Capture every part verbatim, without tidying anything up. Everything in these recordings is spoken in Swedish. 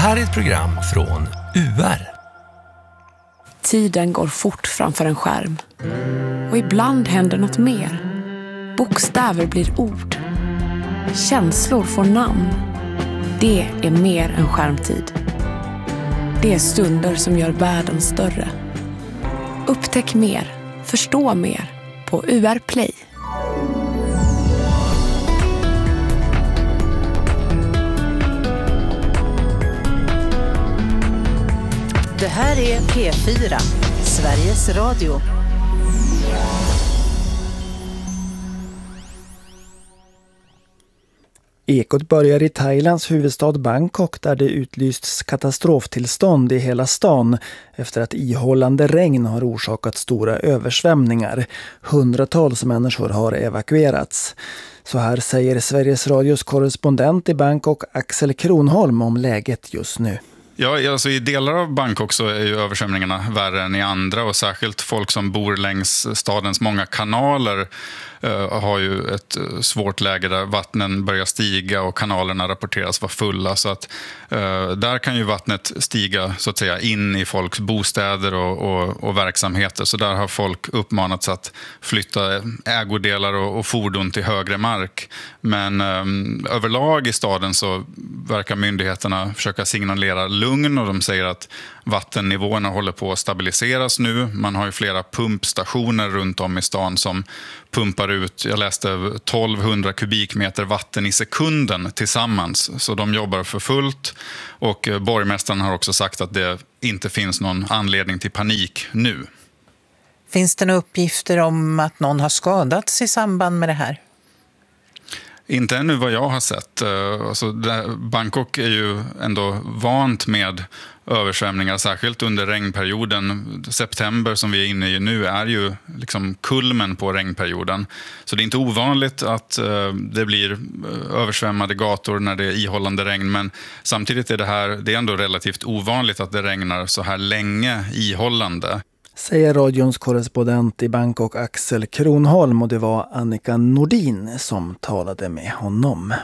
här är ett program från U R. Tiden går fort framför en skärm. Och ibland händer något mer. Bokstäver blir ord. Känslor får namn. Det är mer än skärmtid. Det är stunder som gör världen större. Upptäck mer, förstå mer på U R Play. Det här är P fyra, Sveriges Radio. Ekot börjar i Thailands huvudstad Bangkok där det utlysts katastroftillstånd i hela stan efter att ihållande regn har orsakat stora översvämningar. Hundratals människor har evakuerats. Så här säger Sveriges Radios korrespondent i Bangkok Axel Kronholm om läget just nu. Ja, alltså i delar av Bangkok så är ju översvämningarna värre än i andra, och särskilt folk som bor längs stadens många kanaler uh, har ju ett uh, svårt läge där vattnen börjar stiga och kanalerna rapporteras vara fulla, så att uh, där kan ju vattnet stiga så att säga in i folks bostäder och, och, och verksamheter, så där har folk uppmanats att flytta ägodelar och, och fordon till högre mark. Men um, överlag i staden så verkar myndigheterna försöka signalera lugn, och de säger att vattennivåerna håller på att stabiliseras nu. Man har ju flera pumpstationer runt om i stan som pumpar ut, jag läste tolvhundra kubikmeter vatten i sekunden tillsammans. Så de jobbar för fullt, och borgmästaren har också sagt att det inte finns någon anledning till panik nu. Finns det några uppgifter om att någon har skadats i samband med det här? Inte ännu vad jag har sett. Alltså, Bangkok är ju ändå vant med översvämningar, särskilt under regnperioden. September som vi är inne i nu är ju liksom kulmen på regnperioden. Så det är inte ovanligt att det blir översvämmade gator när det är ihållande regn, men samtidigt är det här, det är ändå relativt ovanligt att det regnar så här länge ihållande. Säger radions korrespondent i Bangkok Axel Kronholm, och det var Annika Nordin som talade med honom.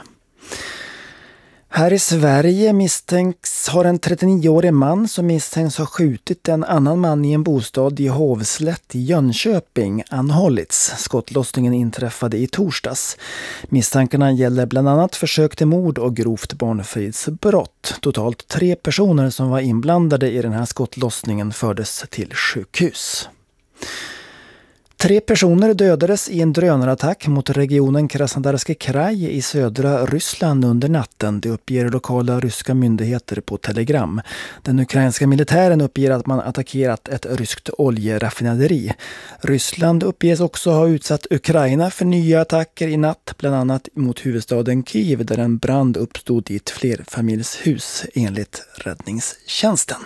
Här i Sverige misstänks har en trettionioårig man som misstänks ha skjutit en annan man i en bostad i Hovslätt i Jönköping anhållits. Skottlossningen inträffade i torsdags. Misstankarna gäller bland annat försök till mord och grovt barnfridsbrott. Totalt tre personer som var inblandade i den här skottlossningen fördes till sjukhus. Tre personer dödades i en drönarattack mot regionen Krasnodarski kraj i södra Ryssland under natten. Det uppger lokala ryska myndigheter på Telegram. Den ukrainska militären uppger att man attackerat ett ryskt oljeraffinaderi. Ryssland uppges också ha utsatt Ukraina för nya attacker i natt, bland annat mot huvudstaden Kyiv där en brand uppstod i ett flerfamiljshus enligt räddningstjänsten.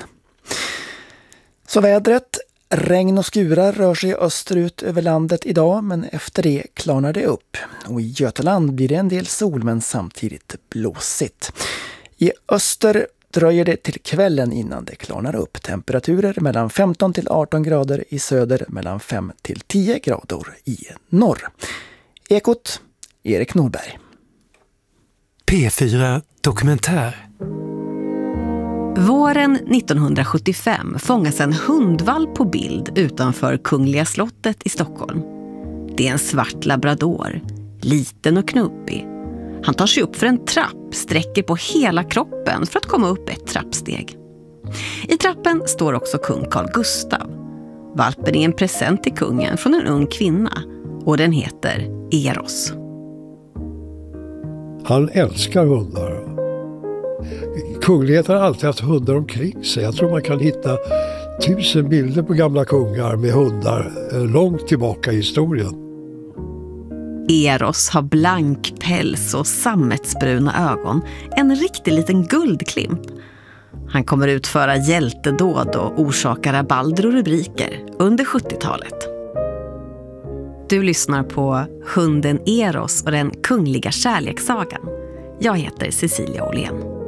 Så vädret. Regn och skurar rör sig österut över landet idag, men efter det klarnar det upp. Och i Götaland blir det en del sol, men samtidigt blåsigt. I öster dröjer det till kvällen innan det klarnar upp. Temperaturer mellan femton till arton grader i söder, mellan fem till tio grader i norr. Ekot, Erik Norberg. P fyra Dokumentär. Våren nittonhundrasjuttiofem fångas en hundvalp på bild utanför Kungliga slottet i Stockholm. Det är en svart labrador, liten och knubbig. Han tar sig upp för en trapp, sträcker på hela kroppen för att komma upp ett trappsteg. I trappen står också kung Carl Gustav. Valpen är en present till kungen från en ung kvinna, och den heter Eros. Han älskar hundar. Kungligheten har alltid haft hundar omkring sig. Jag tror man kan hitta tusen bilder på gamla kungar med hundar långt tillbaka i historien. Eros har blank päls och sammetsbruna ögon, en riktig liten guldklimp. Han kommer utföra hjältedåd och orsaka rabalder och rubriker under sjuttiotalet. Du lyssnar på Hunden Eros och den kungliga kärlekssagan. Jag heter Cecilia Åhlén.